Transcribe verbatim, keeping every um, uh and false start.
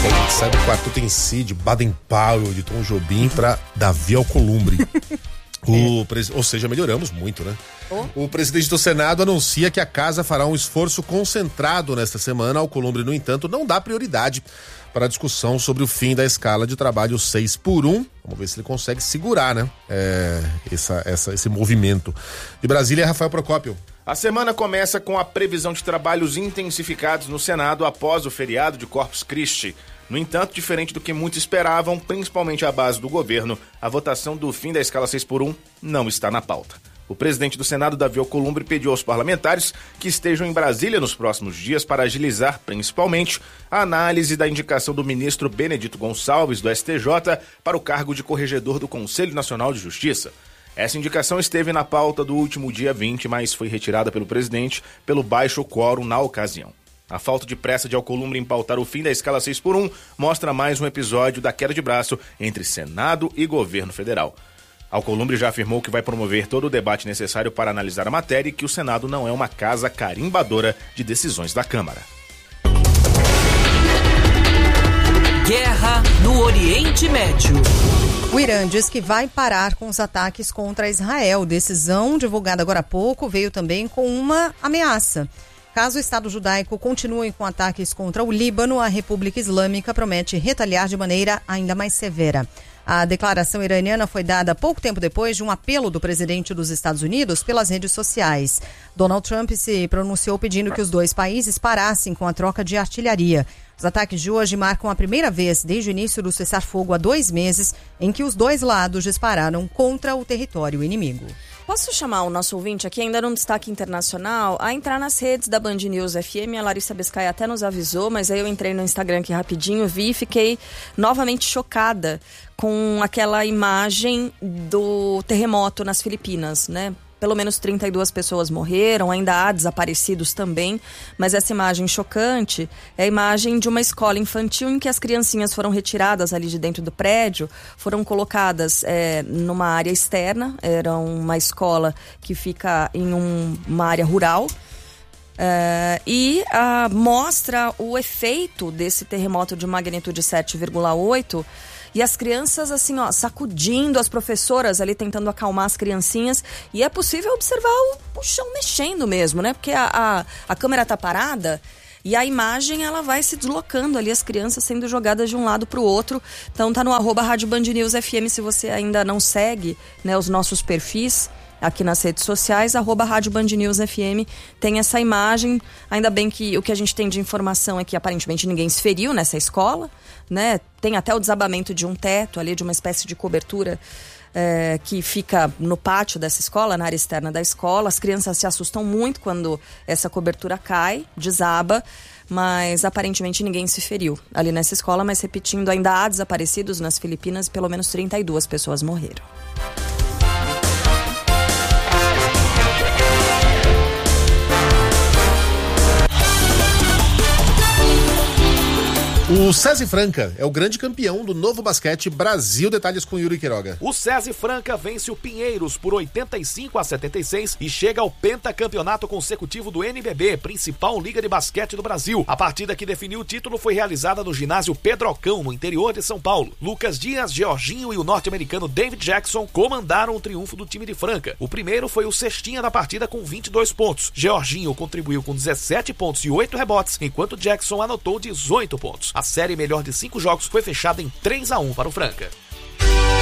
Sai do quarteto em si, de Baden-Powell, de Tom Jobim, pra Davi Alcolumbre. O pres... Ou seja, melhoramos muito, né? Oh. O presidente do Senado anuncia que a casa fará um esforço concentrado nesta semana. Alcolumbre, no entanto, não dá prioridade para a discussão sobre o fim da escala de trabalho seis por um. Vamos ver se ele consegue segurar, né? É, essa, essa, esse movimento. De Brasília, Rafael Procópio. A semana começa com a previsão de trabalhos intensificados no Senado após o feriado de Corpus Christi. No entanto, diferente do que muitos esperavam, principalmente a base do governo, a votação do fim da escala seis por um não está na pauta. O presidente do Senado, Davi Alcolumbre, pediu aos parlamentares que estejam em Brasília nos próximos dias para agilizar, principalmente, a análise da indicação do ministro Benedito Gonçalves, do S T J, para o cargo de corregedor do Conselho Nacional de Justiça. Essa indicação esteve na pauta do último dia vinte, mas foi retirada pelo presidente pelo baixo quórum na ocasião. A falta de pressa de Alcolumbre em pautar o fim da escala seis por um mostra mais um episódio da queda de braço entre Senado e governo federal. Alcolumbre já afirmou que vai promover todo o debate necessário para analisar a matéria e que o Senado não é uma casa carimbadora de decisões da Câmara. Guerra no Oriente Médio. O Irã diz que vai parar com os ataques contra Israel. Decisão divulgada agora há pouco veio também com uma ameaça. Caso o Estado judaico continue com ataques contra o Líbano, a República Islâmica promete retaliar de maneira ainda mais severa. A declaração iraniana foi dada pouco tempo depois de um apelo do presidente dos Estados Unidos pelas redes sociais. Donald Trump se pronunciou pedindo que os dois países parassem com a troca de artilharia. Os ataques de hoje marcam a primeira vez desde o início do cessar-fogo há dois meses em que os dois lados dispararam contra o território inimigo. Posso chamar o nosso ouvinte aqui, ainda num destaque internacional, a entrar nas redes da Band News F M. A Larissa Biscay até nos avisou, mas aí eu entrei no Instagram aqui rapidinho, vi e fiquei novamente chocada com aquela imagem do terremoto nas Filipinas, né? Pelo menos trinta e duas pessoas morreram, ainda há desaparecidos também, mas essa imagem chocante é a imagem de uma escola infantil em que as criancinhas foram retiradas ali de dentro do prédio, foram colocadas é, numa área externa, era uma escola que fica em um, uma área rural, é, e a, mostra o efeito desse terremoto de magnitude sete vírgula oito. E as crianças, assim, ó, sacudindo, as professoras ali tentando acalmar as criancinhas. E é possível observar o, o chão mexendo mesmo, né? Porque a, a, a câmera tá parada e a imagem, ela vai se deslocando ali, as crianças sendo jogadas de um lado pro outro. Então tá no arroba Rádio Band News F M, se você ainda não segue, né, os nossos perfis aqui nas redes sociais, arroba Rádio Band News F M, tem essa imagem. Ainda bem que o que a gente tem de informação é que aparentemente ninguém se feriu nessa escola, né? Tem até o desabamento de um teto ali, de uma espécie de cobertura é, que fica no pátio dessa escola, na área externa da escola. As crianças se assustam muito quando essa cobertura cai, desaba, mas aparentemente ninguém se feriu ali nessa escola. Mas repetindo, ainda há desaparecidos nas Filipinas, pelo menos trinta e duas pessoas morreram. O SESI Franca é o grande campeão do Novo Basquete Brasil. Detalhes com Yuri Quiroga. O SESI Franca vence o Pinheiros por oitenta e cinco a setenta e seis e chega ao pentacampeonato consecutivo do N B B, principal liga de basquete do Brasil. A partida que definiu o título foi realizada no ginásio Pedrocão, no interior de São Paulo. Lucas Dias, Jorginho e o norte-americano David Jackson comandaram o triunfo do time de Franca. O primeiro foi o cestinha da partida com vinte e dois pontos. Jorginho contribuiu com dezessete pontos e oito rebotes, enquanto Jackson anotou dezoito pontos. A série melhor de cinco jogos foi fechada em três a um para o Franca.